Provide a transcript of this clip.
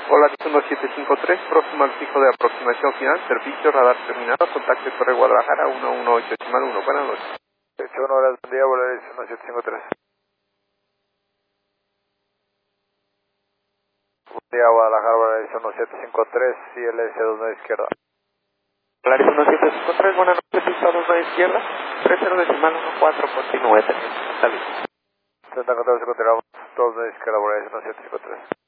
Hola, 1753, próximo al fijo de aproximación final, servicio radar terminado, contacto Torre Guadalajara 118 Buenas noches. 81 horas, buen día, Volaris 1753. Buen día, Guadalajara, Volaris 1753, CLS 29 izquierda. Volaris 1753, buenas noches, pista 29 izquierda, 30 continúe, teniendo. 3014, continuamos, 29 izquierda, Volaris 1753.